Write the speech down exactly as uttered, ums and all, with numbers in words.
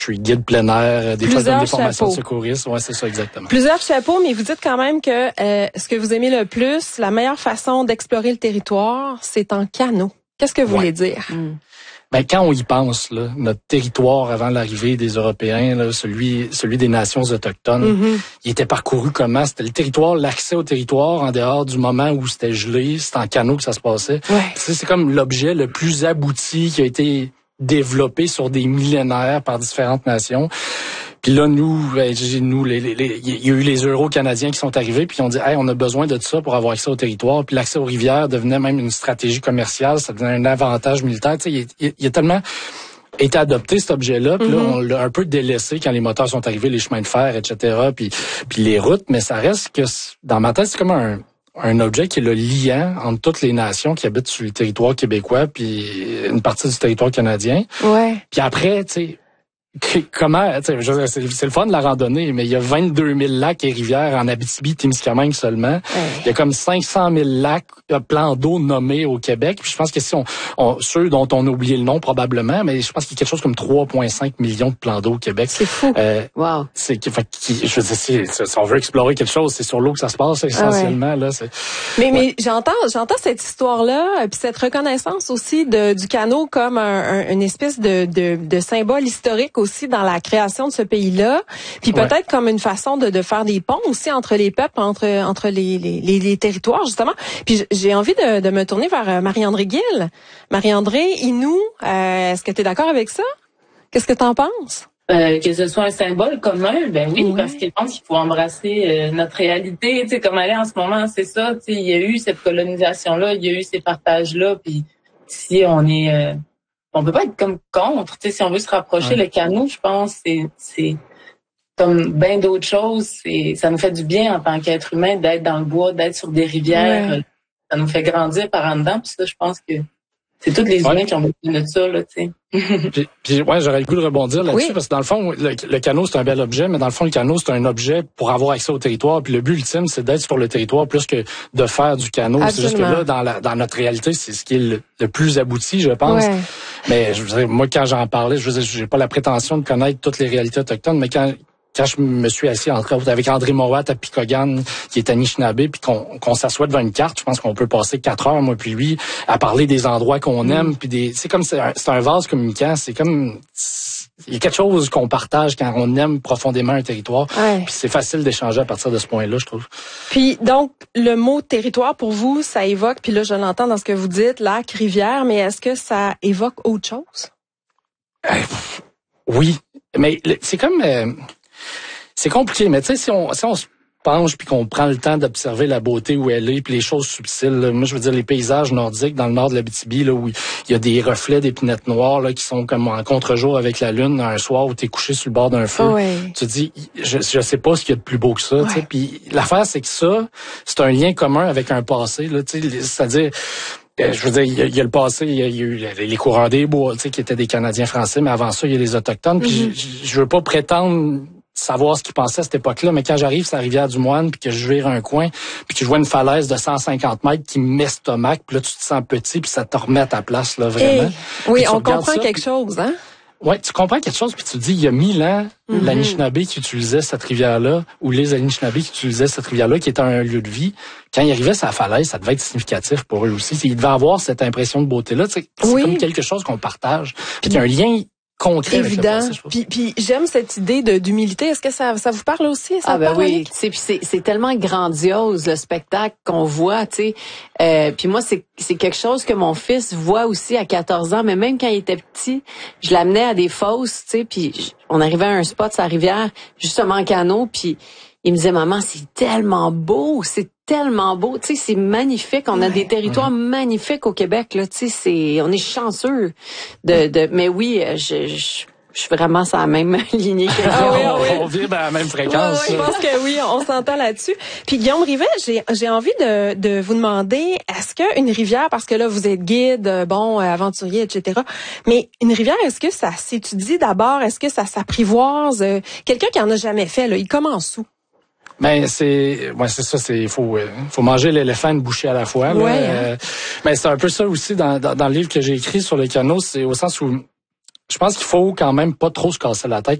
Je suis guide plein air, des fois je donne des formations de secouristes. Ouais, c'est ça exactement. Plusieurs chapeaux, mais vous dites quand même que euh, ce que vous aimez le plus, la meilleure façon d'explorer le territoire, c'est en canot. Qu'est-ce que vous ouais. voulez dire? Mm. Ben, quand on y pense, là, notre territoire avant l'arrivée des Européens, là, celui celui des nations autochtones, mm-hmm. il était parcouru comment? C'était le territoire, l'accès au territoire en dehors du moment où c'était gelé, c'était en canot que ça se passait. Ouais. C'est, c'est comme l'objet le plus abouti qui a été développé sur des millénaires par différentes nations. Puis là, nous, nous, les, les, les, il y a eu les Euro-Canadiens qui sont arrivés, puis ils ont dit, hey, on a besoin de ça pour avoir accès au territoire. Puis l'accès aux rivières devenait même une stratégie commerciale, ça devenait un avantage militaire. Tu sais, il, il, il y a tellement été adopté cet objet-là, puis mm-hmm. là, on l'a un peu délaissé quand les moteurs sont arrivés, les chemins de fer, et cetera. Puis, puis les routes, mais ça reste que dans ma tête, c'est comme un un objet qui est le liant entre toutes les nations qui habitent sur le territoire québécois puis une partie du territoire canadien. Ouais. Puis après, tu sais, comment, tu sais, c'est, c'est le fun de la randonnée, mais il y a vingt-deux mille lacs et rivières en Abitibi-Témiscamingue seulement. Ouais. Il y a comme cinq cent mille lacs, plans d'eau nommés au Québec. Puis je pense que si on, on, ceux dont on a oublié le nom probablement, mais je pense qu'il y a quelque chose comme trois virgule cinq millions de plans d'eau au Québec. C'est fou. Euh, wow. C'est, fait, je veux dire, si, si on veut explorer quelque chose, c'est sur l'eau que ça se passe essentiellement. Ah ouais. Là, c'est, mais ouais. mais j'entends, j'entends cette histoire-là, puis cette reconnaissance aussi de du canot comme un, un, une espèce de, de, de symbole historique aussi dans la création de ce pays-là, puis peut-être ouais. comme une façon de, de faire des ponts aussi entre les peuples, entre entre les les, les, les territoires justement. Puis j'ai envie de, de me tourner vers Marie-André Gill. Marie-André, Innu, euh, est-ce que tu es d'accord avec ça? Qu'est-ce que tu en penses? Euh, que ce soit un symbole commun, ben oui, ouais. parce que je pense qu'il faut embrasser euh, notre réalité, tu sais, comme elle est en ce moment, c'est ça, tu sais, il y a eu cette colonisation-là, il y a eu ces partages-là, puis si on est... Euh, on peut pas être comme contre, tu sais, si on veut se rapprocher, ouais. le canot, je pense, c'est, c'est comme bien d'autres choses, c'est, ça nous fait du bien en tant qu'être humain d'être dans le bois, d'être sur des rivières, ouais. ça nous fait grandir par en dedans, puis ça, je pense que c'est tous les humains ouais. qui ont besoin de ça, là, tu sais. puis, puis, ouais, j'aurais le goût de rebondir là-dessus, oui. parce que dans le fond, le, le canot, c'est un bel objet, mais dans le fond, le canot, c'est un objet pour avoir accès au territoire, puis le but ultime, c'est d'être sur le territoire plus que de faire du canot. Absolument. C'est juste que là, dans la, dans notre réalité, c'est ce qui est le, le plus abouti, je pense. Ouais. Mais, je veux dire, moi, quand j'en parlais, je veux dire, j'ai pas la prétention de connaître toutes les réalités autochtones, mais quand, quand je me suis assis entre autres avec André Mowat à Picogan, qui est Anishinaabe, puis qu'on, qu'on s'assoit devant une carte, je pense qu'on peut passer quatre heures, moi puis lui, à parler des endroits qu'on mm. aime, puis des, c'est comme, c'est un, c'est un vase communicant, c'est comme, il y a quelque chose qu'on partage quand on aime profondément un territoire, ouais. puis c'est facile d'échanger à partir de ce point-là, je trouve. Puis donc, le mot territoire, pour vous, ça évoque, puis là, je l'entends dans ce que vous dites, lac, rivière, mais est-ce que ça évoque autre chose? Euh, oui, mais c'est comme... Euh, c'est compliqué, mais tu sais, si on, si on se penche puis qu'on prend le temps d'observer la beauté où elle est puis les choses subtiles, là, moi je veux dire les paysages nordiques dans le nord de l'Abitibi, là où il y a des reflets d'épinettes noires là qui sont comme en contre-jour avec la lune un soir où t'es couché sur le bord d'un feu. Ouais. Tu te dis, je, je sais pas ce qu'il y a de plus beau que ça. Ouais. Tu sais, puis l'affaire c'est que ça, c'est un lien commun avec un passé. Là, tu sais, c'est-à-dire. Je veux dire, il y, a, il y a le passé, il y a, il y a eu les coureurs des bois, tu sais, qui étaient des Canadiens français, mais avant ça, il y a les Autochtones. Puis mm-hmm. je, je veux pas prétendre savoir ce qu'ils pensaient à cette époque-là, mais quand j'arrive sur la rivière du Moine, puis que je vire un coin, puis que je vois une falaise de cent cinquante mètres qui m'estomaque, puis là, tu te sens petit, puis ça te remet à ta place, là, vraiment. Hey, oui, on comprend ça, puis, quelque chose, hein? Ouais, tu comprends quelque chose, puis tu te dis, il y a mille ans, mm-hmm. l'Anishinaabe qui utilisait cette rivière-là, ou les Anishinaabe qui utilisaient cette rivière-là, qui était un lieu de vie, quand ils arrivaient sur la falaise, ça devait être significatif pour eux aussi. Ils devaient avoir cette impression de beauté-là. C'est oui. comme quelque chose qu'on partage, puis qu'il y a un lien concret. Évident. Avec le passé, puis, puis j'aime cette idée de d'humilité. Est-ce que ça, ça vous parle aussi? Ça ah ben oui. C'est, c'est, c'est tellement grandiose le spectacle qu'on voit, tu sais. Euh, puis moi, c'est, c'est quelque chose que mon fils voit aussi à quatorze ans. Mais même quand il était petit, je l'amenais à des fosses, tu sais. Puis on arrivait à un spot sur la rivière, justement en canot. Puis il me disait, maman, c'est tellement beau, c'est tellement beau, tu sais, c'est magnifique. On a ouais, des territoires ouais. magnifiques au Québec, là, tu sais, c'est, on est chanceux de, de, mais oui, je, je, je suis vraiment sur la même lignée que ah, oui, ah, oui. On vibre à la même fréquence. Oui, oui, je pense que oui, on s'entend là-dessus. Puis Guillaume Rivet, j'ai, j'ai envie de, de vous demander, est-ce qu'une rivière, parce que là, vous êtes guide, bon, aventurier, et cetera, mais une rivière, est-ce que ça s'étudie d'abord? Est-ce que ça s'apprivoise? Quelqu'un qui en a jamais fait, là, il commence où? Ben c'est ouais c'est ça c'est faut euh, faut manger l'éléphant une bouchée à la fois là. Ouais, hein? euh, mais c'est un peu ça aussi dans, dans dans le livre que j'ai écrit sur le canot, c'est au sens où je pense qu'il faut quand même pas trop se casser la tête